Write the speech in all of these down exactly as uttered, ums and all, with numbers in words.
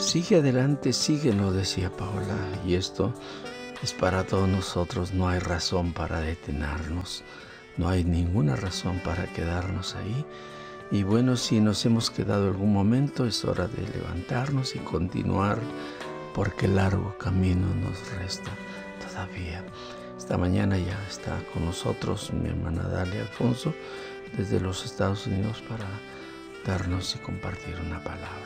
Sigue adelante, sigue, nos decía Paola, y esto es para todos nosotros. No hay razón para detenernos, no hay ninguna razón para quedarnos ahí. Y bueno, si nos hemos quedado algún momento, es hora de levantarnos y continuar, porque largo camino nos resta todavía. Esta mañana ya está con nosotros mi hermana Dalia Alfonso desde los Estados Unidos para darnos y compartir una palabra.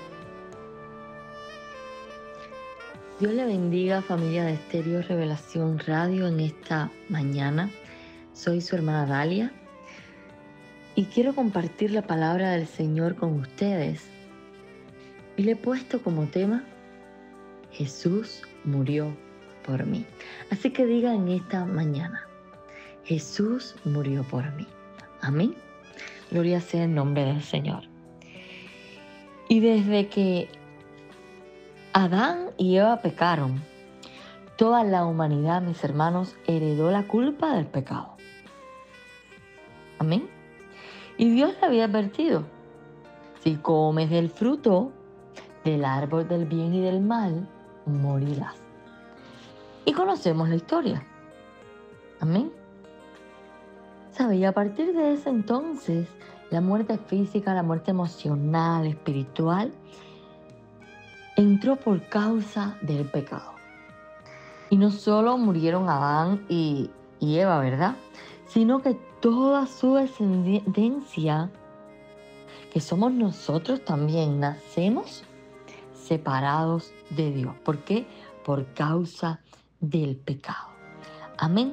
Dios le bendiga, familia de Estéreo Revelación Radio, en esta mañana. Soy su hermana Dalia y quiero compartir la palabra del Señor con ustedes. Y le he puesto como tema: Jesús murió por mí. Así que diga en esta mañana: Jesús murió por mí. Amén. Gloria sea el nombre del Señor. Y desde que Adán y Eva pecaron, toda la humanidad, mis hermanos, heredó la culpa del pecado. Amén. Y Dios le había advertido: si comes del fruto del árbol del bien y del mal, morirás. Y conocemos la historia. Amén. ¿Sabe? Y a partir de ese entonces, la muerte física, la muerte emocional, espiritual, entró por causa del pecado. Y no solo murieron Adán y, y Eva, ¿verdad? Sino que toda su descendencia, que somos nosotros también, nacemos separados de Dios. ¿Por qué? Por causa del pecado. Amén.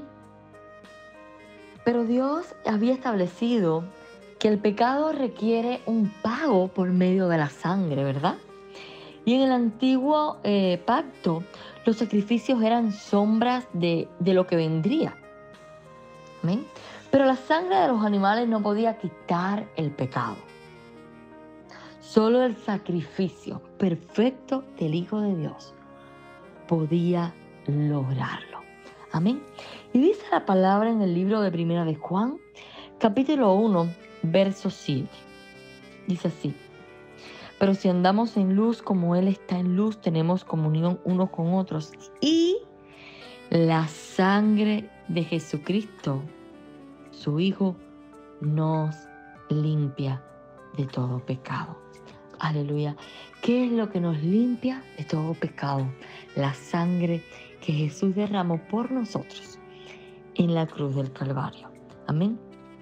Pero Dios había establecido que el pecado requiere un pago por medio de la sangre, ¿verdad? Y en el antiguo eh, pacto, los sacrificios eran sombras de, de lo que vendría. ¿Amén? Pero la sangre de los animales no podía quitar el pecado. Solo el sacrificio perfecto del Hijo de Dios podía lograrlo. Amén. Y dice la palabra en el libro de Primera de Juan, capítulo uno, verso siete. Dice así: pero si andamos en luz como Él está en luz, tenemos comunión unos con otros. Y la sangre de Jesucristo, su Hijo, nos limpia de todo pecado. Aleluya. ¿Qué es lo que nos limpia de todo pecado? La sangre que Jesús derramó por nosotros en la cruz del Calvario. Amén.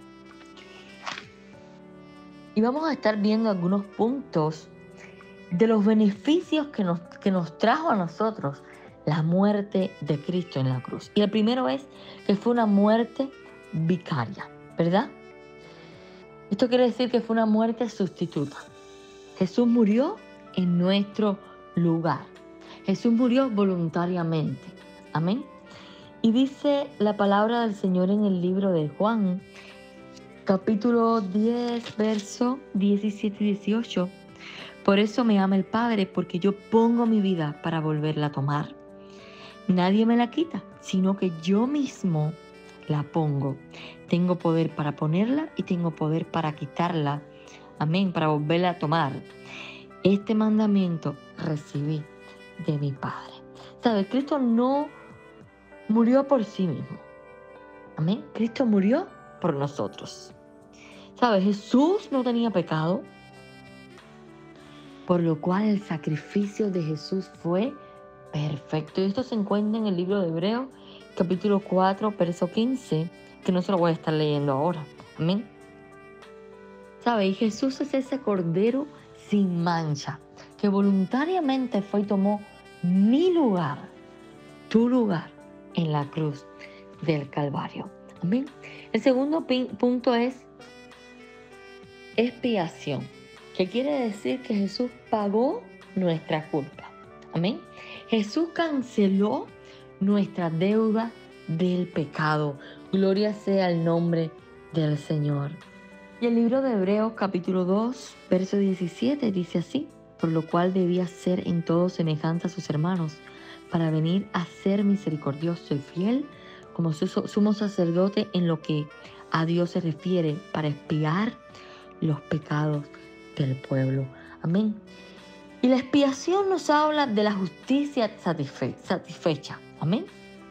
Y vamos a estar viendo algunos puntos de los beneficios que nos, que nos trajo a nosotros la muerte de Cristo en la cruz. Y el primero es que fue una muerte vicaria, ¿verdad? Esto quiere decir que fue una muerte sustituta. Jesús murió en nuestro lugar. Jesús murió voluntariamente. Amén. Y dice la palabra del Señor en el libro de Juan, capítulo diez, verso diecisiete y dieciocho. Por eso me ama el Padre, porque yo pongo mi vida para volverla a tomar. Nadie me la quita, sino que yo mismo la pongo. Tengo poder para ponerla y tengo poder para quitarla. Amén, para volverla a tomar. Este mandamiento recibí de mi Padre. ¿Sabe? Cristo no murió por sí mismo. Amén. Cristo murió por nosotros. ¿Sabe? Jesús no tenía pecado, por lo cual el sacrificio de Jesús fue perfecto. Y esto se encuentra en el libro de Hebreos, capítulo cuatro, verso quince, que no se lo voy a estar leyendo ahora. Amén. ¿Sabe? Y Jesús es ese cordero sin mancha, que voluntariamente fue y tomó mi lugar, tu lugar, en la cruz del Calvario. Amén. El segundo punto es expiación, que quiere decir que Jesús pagó nuestra culpa. Amén. Jesús canceló nuestra deuda del pecado. Gloria sea el nombre del Señor. Y el libro de Hebreos capítulo dos, verso diecisiete dice así: por lo cual debía ser en todo semejante a sus hermanos, para venir a ser misericordioso y fiel como su sumo sacerdote en lo que a Dios se refiere, para expiar los pecados del pueblo. Amén. Y la expiación nos habla de la justicia satisfe- satisfecha. Amén.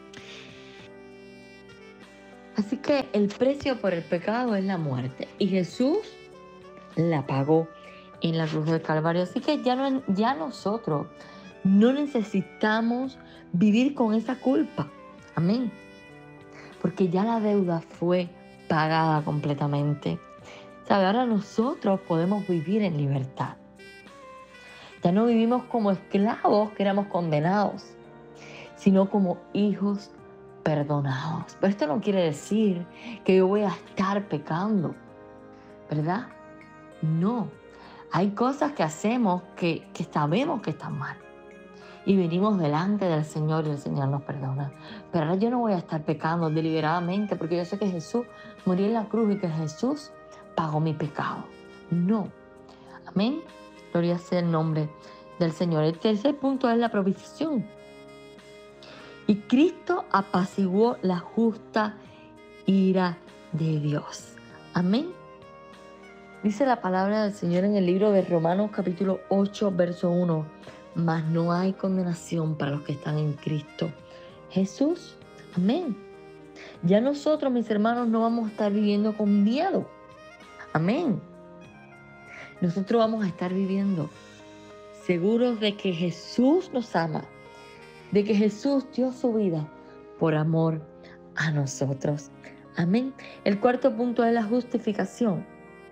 Así que el precio por el pecado es la muerte. Y Jesús la pagó en la cruz del Calvario. Así que ya, no, ya nosotros no necesitamos vivir con esa culpa. Amén. Porque ya la deuda fue pagada completamente. ¿Sabe? Ahora nosotros podemos vivir en libertad. Ya no vivimos como esclavos que éramos condenados, sino como hijos perdonados. Pero esto no quiere decir que yo voy a estar pecando, ¿verdad? No. Hay cosas que hacemos que, que sabemos que están mal. Y venimos delante del Señor y el Señor nos perdona. Pero ahora yo no voy a estar pecando deliberadamente porque yo sé que Jesús murió en la cruz y que Jesús pagó mi pecado. No. Amén. Gloria sea el nombre del Señor. El tercer punto es la provisión. Y Cristo apaciguó la justa ira de Dios. Amén. Dice la palabra del Señor en el libro de Romanos capítulo ocho, verso uno. Mas no hay condenación para los que están en Cristo Jesús. Amén. Ya nosotros, mis hermanos, no vamos a estar viviendo con miedo. Amén. Nosotros vamos a estar viviendo seguros de que Jesús nos ama, de que Jesús dio su vida por amor a nosotros. Amén. El cuarto punto es la justificación.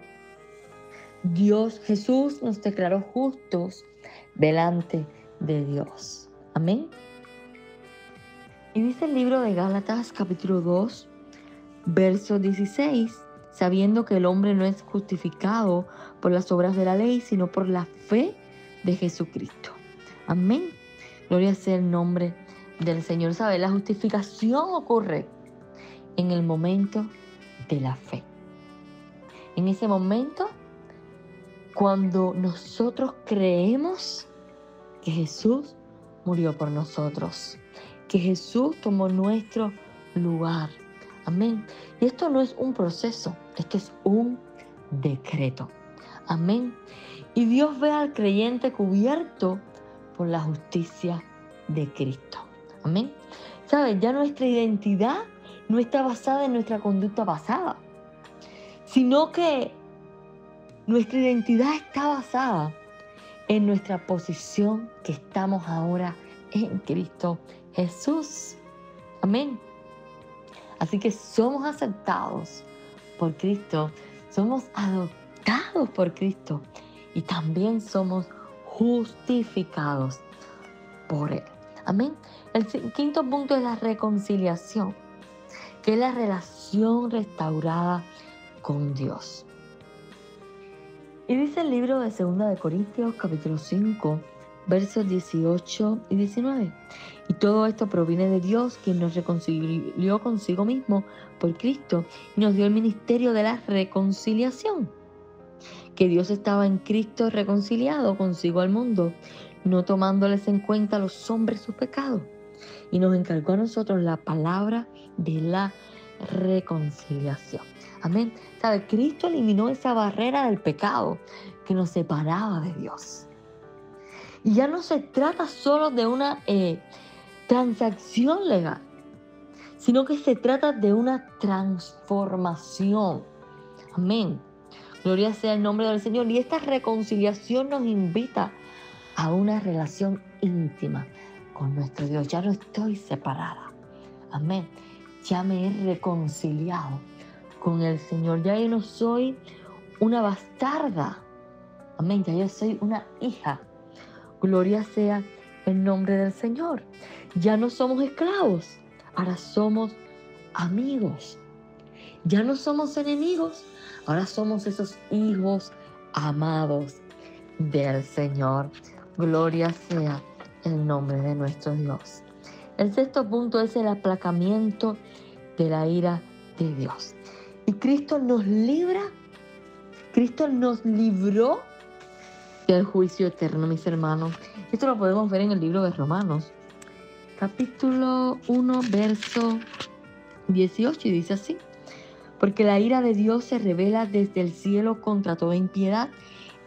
Dios, Jesús nos declaró justos delante de Dios. Amén. Y dice el libro de Gálatas capítulo dos, verso dieciséis, sabiendo que el hombre no es justificado por las obras de la ley, sino por la fe de Jesucristo. Amén. Gloria sea el nombre del Señor. ¿Sabe? La justificación ocurre en el momento de la fe. En ese momento, cuando nosotros creemos que Jesús murió por nosotros, que Jesús tomó nuestro lugar. Amén. Y esto no es un proceso, esto es un decreto. Amén. Y Dios ve al creyente cubierto por la justicia de Cristo. Amén. ¿Sabes? Ya nuestra identidad no está basada en nuestra conducta pasada, sino que nuestra identidad está basada en nuestra posición que estamos ahora en Cristo Jesús. Amén. Así que somos aceptados por Cristo, somos adoptados por Cristo y también somos justificados por Él. Amén. El quinto punto es la reconciliación, que es la relación restaurada con Dios. Y dice el libro de segunda de Corintios, capítulo cinco, versos dieciocho y diecinueve. Y todo esto proviene de Dios, quien nos reconcilió consigo mismo por Cristo y nos dio el ministerio de la reconciliación. Que Dios estaba en Cristo reconciliado consigo al mundo, no tomándoles en cuenta a los hombres sus pecados. Y nos encargó a nosotros la palabra de la reconciliación. Amén. ¿Sabe? Cristo eliminó esa barrera del pecado que nos separaba de Dios. Y ya no se trata solo de una eh, transacción legal, sino que se trata de una transformación. Amén. Gloria sea el nombre del Señor. Y esta reconciliación nos invita a una relación íntima con nuestro Dios. Ya no estoy separada. Amén. Ya me he reconciliado con el Señor. Ya yo no soy una bastarda. Amén. Ya yo soy una hija. Gloria sea el nombre del Señor. Ya no somos esclavos. Ahora somos amigos. Ya no somos enemigos. Ahora somos esos hijos amados del Señor. Gloria sea el nombre de nuestro Dios. El sexto punto es el aplacamiento de la ira de Dios. Y Cristo nos libra, Cristo nos libró del juicio eterno, mis hermanos. Esto lo podemos ver en el libro de Romanos, capítulo uno, verso dieciocho, y dice así: porque la ira de Dios se revela desde el cielo contra toda impiedad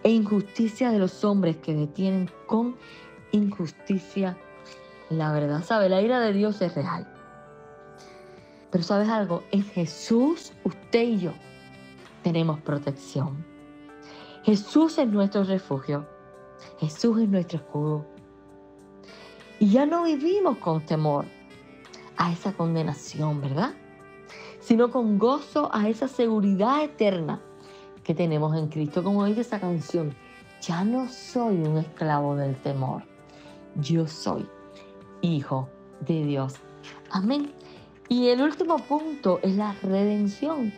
e injusticia de los hombres que detienen con injusticia la verdad. ¿Sabe? La ira de Dios es real. Pero ¿sabes algo? En Jesús, usted y yo tenemos protección. Jesús es nuestro refugio. Jesús es nuestro escudo. Y ya no vivimos con temor a esa condenación, ¿verdad? Sino con gozo a esa seguridad eterna que tenemos en Cristo. Como dice esa canción, ya no soy un esclavo del temor. Yo soy hijo de Dios. Amén. Y el último punto es la redención.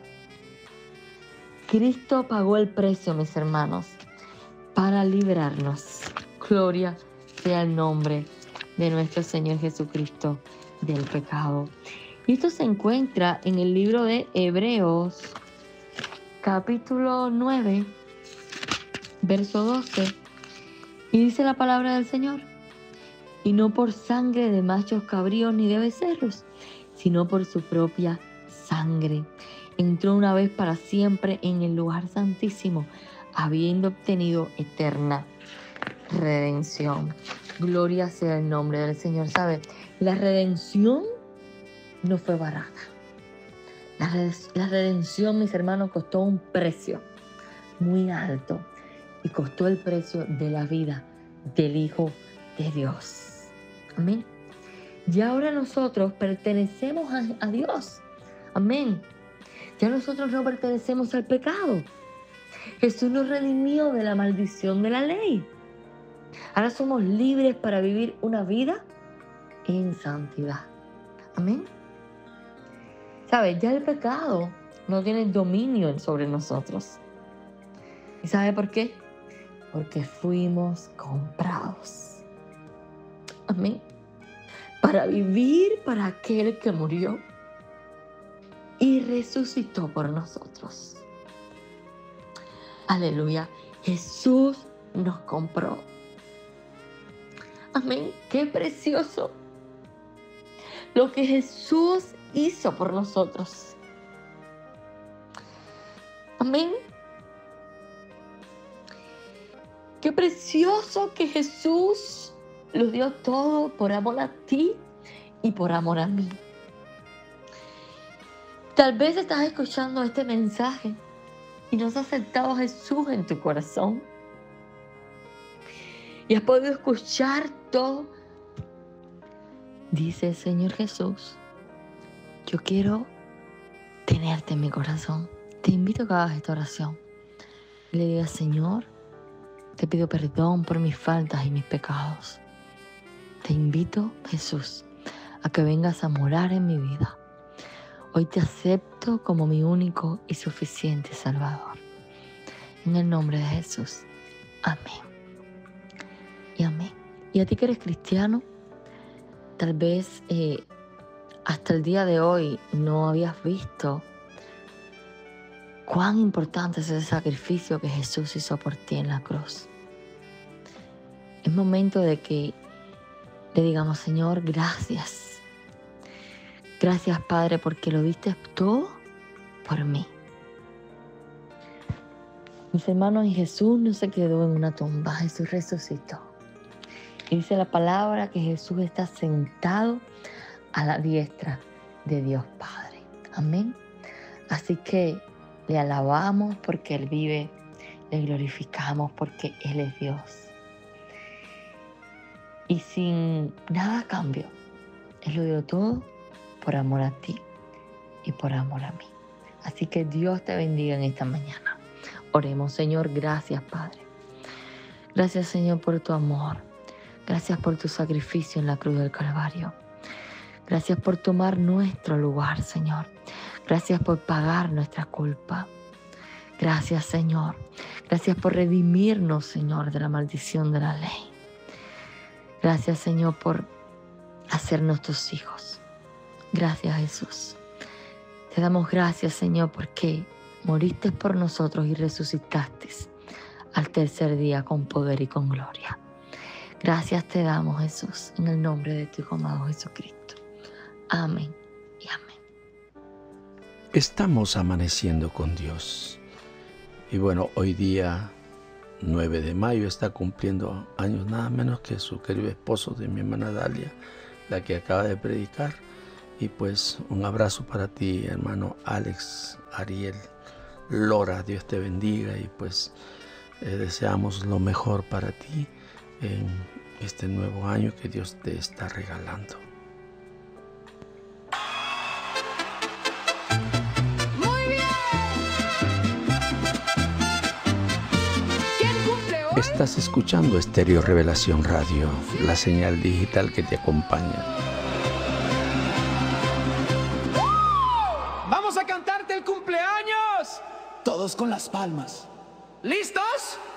Cristo pagó el precio, mis hermanos, para librarnos. Gloria sea el nombre de nuestro Señor Jesucristo del pecado. Y esto se encuentra en el libro de Hebreos, capítulo nueve, verso doce. Y dice la palabra del Señor: y no por sangre de machos cabríos ni de becerros, sino por su propia sangre. Entró una vez para siempre en el lugar santísimo, habiendo obtenido eterna redención. Gloria sea el nombre del Señor. ¿Sabe? La redención no fue barata. La, red- la redención, mis hermanos, costó un precio muy alto. Y costó el precio de la vida del Hijo de Dios. Amén. Y ahora nosotros pertenecemos a, a Dios. Amén. Ya nosotros no pertenecemos al pecado. Jesús nos redimió de la maldición de la ley. Ahora somos libres para vivir una vida en santidad. Amén. ¿Sabe? Ya el pecado no tiene dominio sobre nosotros. ¿Y sabe por qué? Porque fuimos comprados. Amén. Para vivir para aquel que murió y resucitó por nosotros. Aleluya. Jesús nos compró. Amén. Qué precioso lo que Jesús hizo por nosotros. Amén. Qué precioso que Jesús lo dio todo por amor a ti y por amor a mí. Tal vez estás escuchando este mensaje y no has aceptado a Jesús en tu corazón. Y has podido escuchar todo. Dice el Señor Jesús: yo quiero tenerte en mi corazón. Te invito a que hagas esta oración. Y le digas: Señor, te pido perdón por mis faltas y mis pecados. Te invito, Jesús, a que vengas a morar en mi vida. Hoy te acepto como mi único y suficiente Salvador. En el nombre de Jesús. Amén. Y amén. Y a ti que eres cristiano, tal vez eh, hasta el día de hoy no habías visto cuán importante es ese sacrificio que Jesús hizo por ti en la cruz. Es momento de que le digamos: Señor, gracias. Gracias, Padre, porque lo diste todo por mí. Mis hermanos, y Jesús no se quedó en una tumba, Jesús resucitó. Y dice la palabra que Jesús está sentado a la diestra de Dios Padre. Amén. Así que le alabamos porque Él vive, le glorificamos porque Él es Dios. Y sin nada a cambio, Él lo dio todo por amor a ti y por amor a mí. Así que Dios te bendiga en esta mañana. Oremos. Señor, gracias, Padre. Gracias, Señor, por tu amor. Gracias por tu sacrificio en la cruz del Calvario. Gracias por tomar nuestro lugar, Señor. Gracias por pagar nuestra culpa. Gracias, Señor. Gracias por redimirnos, Señor, de la maldición de la ley. Gracias, Señor, por hacernos tus hijos. Gracias, Jesús. Te damos gracias, Señor, porque moriste por nosotros y resucitaste al tercer día con poder y con gloria. Gracias te damos, Jesús, en el nombre de tu Hijo amado Jesucristo. Amén y amén. Estamos amaneciendo con Dios. Y bueno, hoy día nueve de mayo está cumpliendo años nada menos que su querido esposo de mi hermana Dalia, la que acaba de predicar. Y pues un abrazo para ti, hermano Alex, Ariel, Lora, Dios te bendiga, y pues eh, deseamos lo mejor para ti en este nuevo año que Dios te está regalando. Estás escuchando Estéreo Revelación Radio, la señal digital que te acompaña. ¡Vamos a cantarte el cumpleaños! Todos con las palmas. ¿Listos?